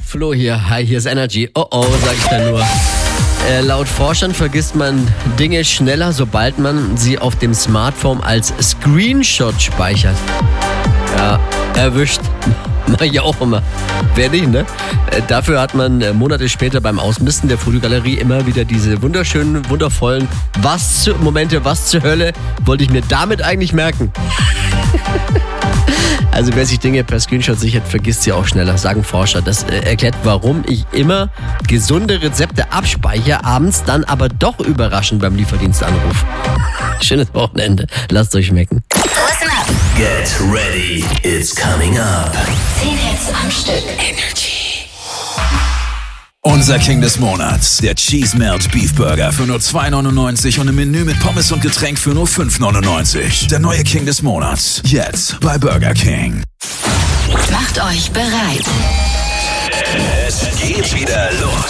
Flo hier. Hi, hier ist Energy. Oh, sag ich da nur. Laut Forschern vergisst man Dinge schneller, sobald man sie auf dem Smartphone als Screenshot speichert. Ja, erwischt. Mach ich auch immer. Wer nicht, ne? Dafür hat man Monate später beim Ausmisten der Fotogalerie immer wieder diese wunderschönen, wundervollen Momente, was zur Hölle wollte ich mir damit eigentlich merken? Also wer sich Dinge per Screenshot sichert, vergisst sie auch schneller, sagen Forscher. Das erklärt, warum ich immer gesunde Rezepte abspeichere, abends dann aber doch überraschend beim Lieferdienst anrufe. Schönes Wochenende. Lasst euch schmecken. Listen up. Get ready, it's coming up. 10 Hits am Stück. Energy. Unser King des Monats, der Cheese Melt Beef Burger für nur $2,99 und ein Menü mit Pommes und Getränk für nur $5,99. Der neue King des Monats, jetzt bei Burger King. Macht euch bereit.